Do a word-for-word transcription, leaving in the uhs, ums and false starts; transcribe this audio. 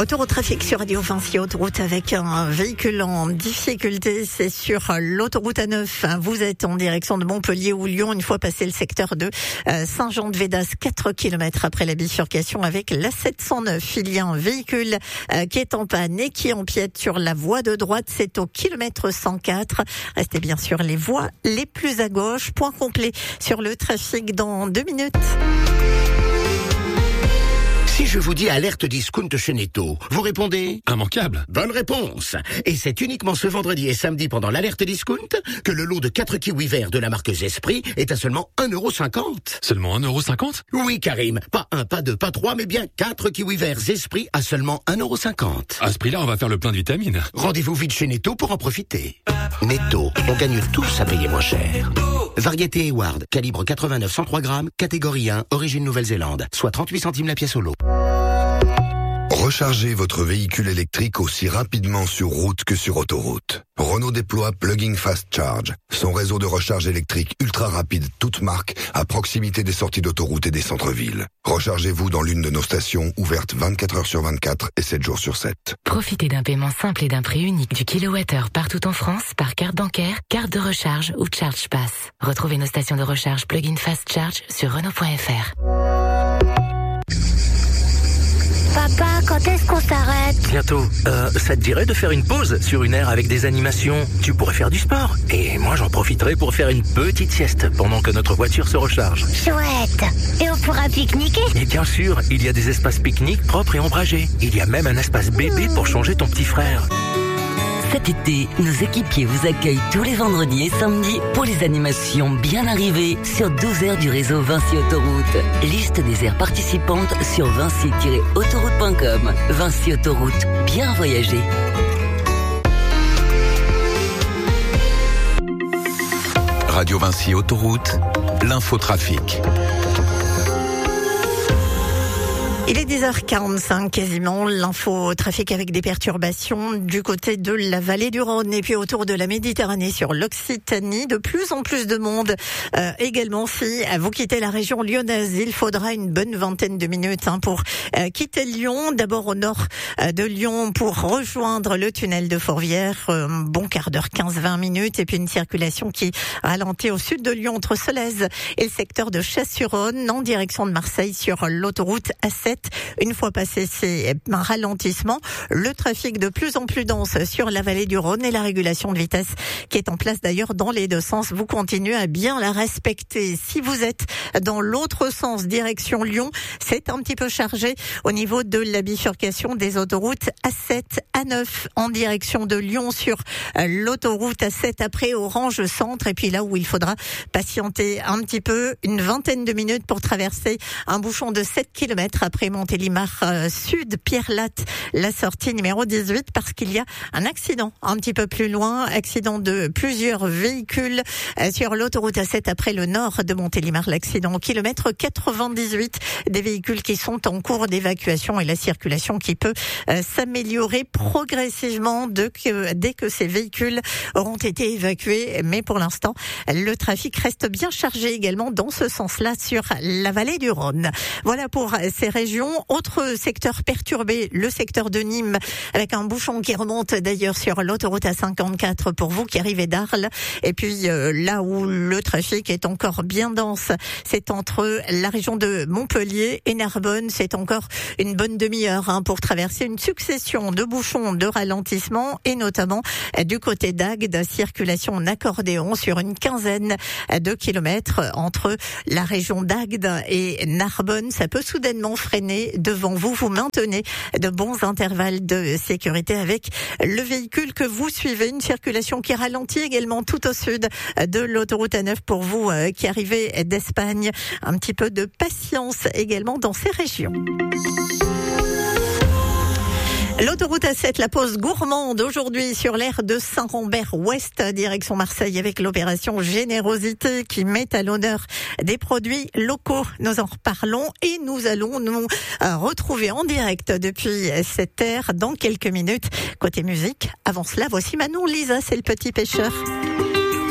Retour au trafic sur Radio Vinci Autoroute avec un véhicule en difficulté. C'est sur l'autoroute A neuf. Vous êtes en direction de Montpellier ou Lyon. Une fois passé le secteur de Saint-Jean-de-Védas, quatre kilomètres après la bifurcation avec la sept cent neuf. Il y a un véhicule qui est en panne et qui empiète sur la voie de droite. C'est au kilomètre cent quatre. Restez bien sur les voies les plus à gauche. Point complet sur le trafic dans deux minutes. Si je vous dis alerte discount chez Netto, vous répondez immanquable. Bonne réponse. Et c'est uniquement ce vendredi et samedi pendant l'alerte discount que le lot de quatre kiwis verts de la marque Zespri est à seulement un euro cinquante. Seulement un euro cinquante ? Oui, Karim. Pas un, pas deux, pas trois, mais bien quatre kiwis verts Zespri à seulement un euro cinquante. À ce prix-là, on va faire le plein de vitamines. Rendez-vous vite chez Netto pour en profiter. Netto, on gagne tous à payer moins cher. Variété Hayward, calibre quatre-vingt-neuf cent trois grammes, catégorie un, origine Nouvelle-Zélande, soit trente-huit centimes la pièce au lot. Rechargez votre véhicule électrique aussi rapidement sur route que sur autoroute. Renault déploie Plug-in Fast Charge, son réseau de recharge électrique ultra rapide toute marque à proximité des sorties d'autoroute et des centres-villes. Rechargez-vous dans l'une de nos stations ouvertes vingt-quatre heures sur vingt-quatre et sept jours sur sept. Profitez d'un paiement simple et d'un prix unique du kilowattheure partout en France par carte bancaire, carte de recharge ou Charge Pass. Retrouvez nos stations de recharge Plug-in Fast Charge sur Renault point F R. Papa, quand est-ce qu'on s'arrête ? Bientôt. Euh, ça te dirait de faire une pause sur une aire avec des animations ? Tu pourrais faire du sport. Et moi, j'en profiterai pour faire une petite sieste pendant que notre voiture se recharge. Chouette. Et on pourra pique-niquer ? Et bien sûr, il y a des espaces pique-nique propres et ombragés. Il y a même un espace bébé pour changer ton petit frère. Cet été, nos équipiers vous accueillent tous les vendredis et samedis pour les animations bien arrivées sur douze aires du réseau Vinci Autoroute. Liste des aires participantes sur vinci tiret autoroute point com. Vinci Autoroute, bien voyager. Radio Vinci Autoroute, l'infotrafic. Il est dix heures quarante-cinq quasiment, l'info trafic avec des perturbations du côté de la vallée du Rhône et puis autour de la Méditerranée sur l'Occitanie. De plus en plus de monde euh, également. Si vous quittez la région lyonnaise, il faudra une bonne vingtaine de minutes hein, pour euh, quitter Lyon. D'abord au nord euh, de Lyon pour rejoindre le tunnel de Fourvière. Euh, bon quart d'heure, quinze à vingt minutes. Et puis une circulation qui ralentit au sud de Lyon entre Solèze et le secteur de Chas-sur-Rhône en direction de Marseille sur l'autoroute A sept. Une fois passé ces ralentissements, le trafic de plus en plus dense sur la vallée du Rhône et la régulation de vitesse qui est en place d'ailleurs dans les deux sens. Vous continuez à bien la respecter. Si vous êtes dans l'autre sens, direction Lyon, c'est un petit peu chargé au niveau de la bifurcation des autoroutes A sept, A neuf en direction de Lyon sur l'autoroute A sept après Orange Centre. Et puis là où il faudra patienter un petit peu, une vingtaine de minutes pour traverser un bouchon de sept kilomètres après Montélimar euh, Sud, Pierre-Latte, la sortie numéro dix-huit, parce qu'il y a un accident un petit peu plus loin, accident de plusieurs véhicules euh, sur l'autoroute A sept après le nord de Montélimar, l'accident au kilomètre quatre-vingt-dix-huit, des véhicules qui sont en cours d'évacuation et la circulation qui peut euh, s'améliorer progressivement de que, dès que ces véhicules auront été évacués, mais pour l'instant, le trafic reste bien chargé également dans ce sens-là sur la vallée du Rhône. Voilà pour ces régions. Autre secteur perturbé, le secteur de Nîmes, avec un bouchon qui remonte d'ailleurs sur l'autoroute A cinquante-quatre pour vous qui arrivez d'Arles. Et puis euh, là où le trafic est encore bien dense, c'est entre la région de Montpellier et Narbonne. C'est encore une bonne demi-heure hein, pour traverser une succession de bouchons, de ralentissements et notamment euh, du côté d'Agde, circulation en accordéon sur une quinzaine de kilomètres entre la région d'Agde et Narbonne. Ça peut soudainement freiner devant vous. Vous maintenez de bons intervalles de sécurité avec le véhicule que vous suivez. Une circulation qui ralentit également tout au sud de l'autoroute A neuf pour vous qui arrivez d'Espagne. Un petit peu de patience également dans ces régions. L'autoroute A sept, la pause gourmande aujourd'hui sur l'aire de Saint-Rambert-Ouest, direction Marseille avec l'opération Générosité qui met à l'honneur des produits locaux. Nous en reparlons et nous allons nous retrouver en direct depuis cette aire dans quelques minutes. Côté musique, avant cela, voici Manon Lisa, c'est le petit pêcheur.